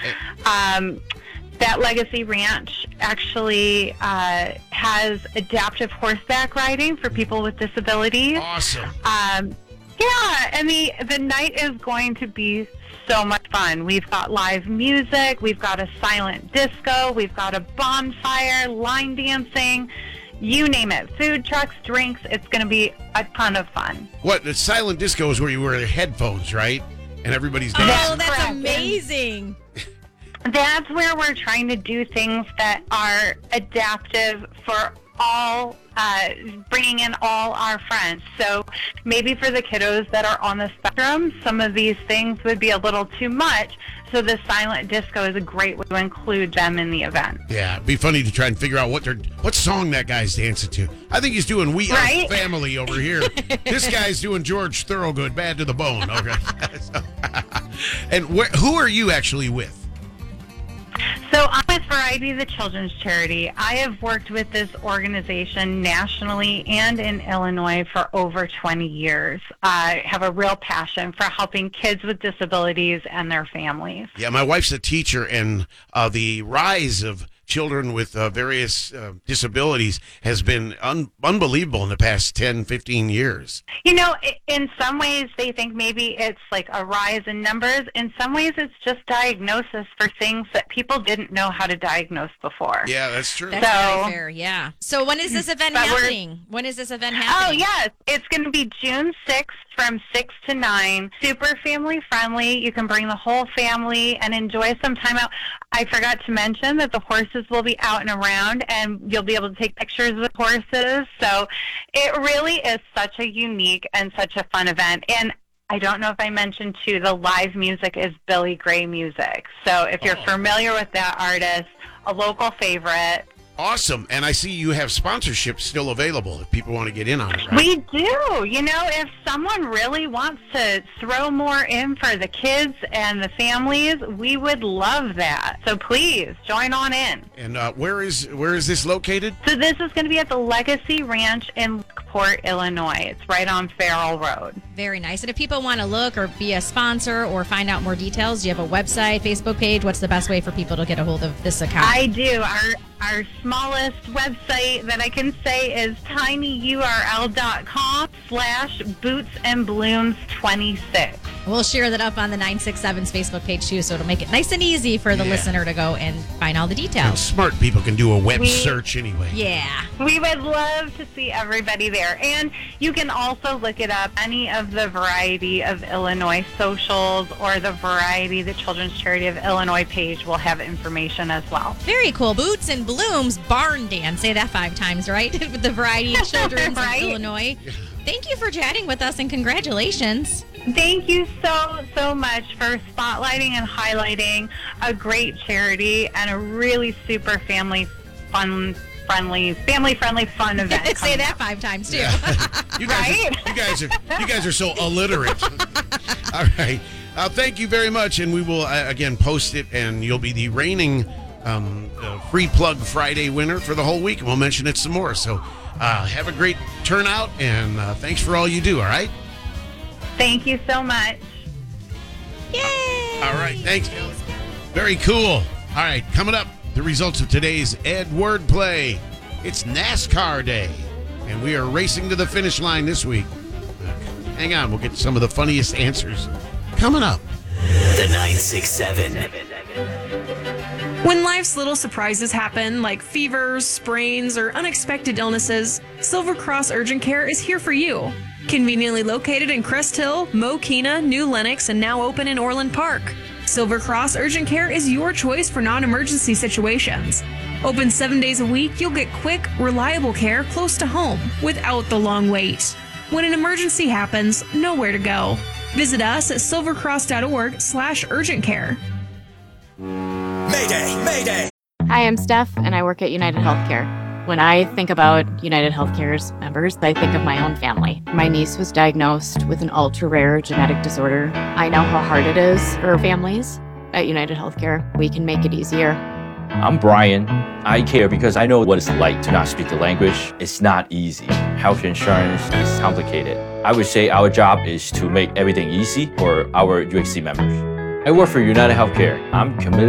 That Legacy Ranch actually has adaptive horseback riding for people with disabilities. Awesome. Yeah, and the night is going to be so much fun. We've got live music, we've got a silent disco, we've got a bonfire, line dancing, you name it. Food trucks, drinks. It's going to be a ton of fun. What, the silent disco is where you wear headphones, right? And everybody's dancing. Oh, that's amazing. That's where we're trying to do things that are adaptive for all, bringing in all our friends. So maybe for the kiddos that are on the spectrum, some of these things would be a little too much. So the silent disco is a great way to include them in the event. Yeah, it'd be funny to try and figure out what song that guy's dancing to. I think he's doing We Are Family over here. This guy's doing George Thorogood, Bad to the Bone. Okay. And who are you actually with? So I'm with Variety, the children's charity. I have worked with this organization nationally and in Illinois for over 20 years. I have a real passion for helping kids with disabilities and their families. Yeah, my wife's a teacher, and the rise of children with various disabilities has been unbelievable in the past 10, 15 years. You know, in some ways they think maybe it's like a rise in numbers. In some ways it's just diagnosis for things that people didn't know how to diagnose before. Yeah, that's true. That's very fair, yeah. So when is this event happening? When is this event happening? Oh, yes. It's going to be June 6th from 6 to 9. Super family friendly. You can bring the whole family and enjoy some time out. I forgot to mention that the horses will be out and around, and you'll be able to take pictures with horses. So it really is such a unique and such a fun event. And I don't know if I mentioned, too, the live music is Billy Gray music. So if you're familiar with that artist, a local favorite. Awesome. And I see you have sponsorships still available if people want to get in on it, right? We do. You know, if someone really wants to throw more in for the kids and the families, we would love that. So please join on in. And where is this located? So this is going to be at the Legacy Ranch in Lockport, Illinois. It's right on Farrell Road. Very nice. And if people want to look or be a sponsor or find out more details, do you have a website, Facebook page? What's the best way for people to get a hold of this account? I do. Our smallest website that I can say is tinyurl.com/bootsandblooms26. We'll share that up on the 967's Facebook page, too, so it'll make it nice and easy for the listener to go and find all the And details. smart people can do a web search anyway. Yeah. We would love to see everybody there. And you can also look it up, any of the Variety of Illinois socials or the Variety, the Children's Charity of Illinois page will have information as well. Very cool. Boots and Blooms Barn Dance. Say that 5 times, right? With the Variety of Children's of Illinois. Thank you for chatting with us, and congratulations. Thank you so much for spotlighting and highlighting a great charity and a really super family friendly fun event. Say that 5 times too. Yeah. You guys are so illiterate. All right. Thank you very much, and we will again post it, and you'll be the reigning free plug Friday winner for the whole week, and we'll mention it some more. So have a great turnout, and thanks for all you do. All right. Thank you so much. Yay! All right. Thanks. Very cool. All right. Coming up, the results of today's Ed Wordplay. It's NASCAR Day, and we are racing to the finish line this week. Hang on. We'll get some of the funniest answers coming up. The 967. When life's little surprises happen, like fevers, sprains, or unexpected illnesses, Silver Cross Urgent Care is here for you. Conveniently located in Crest Hill, Mokina, New Lenox, and now open in Orland Park. Silver Cross Urgent Care is your choice for non-emergency situations. Open 7 days a week, you'll get quick, reliable care close to home without the long wait. When an emergency happens, know where to go. Visit us at silvercross.org/urgent care. Mayday! Mayday! Hi, I'm Steph, and I work at United Healthcare. When I think about United Healthcare's members, I think of my own family. My niece was diagnosed with an ultra-rare genetic disorder. I know how hard it is for families. At United Healthcare, we can make it easier. I'm Brian. I care because I know what it's like to not speak the language. It's not easy. Health insurance is complicated. I would say our job is to make everything easy for our UHC members. I work for United Healthcare. I'm committed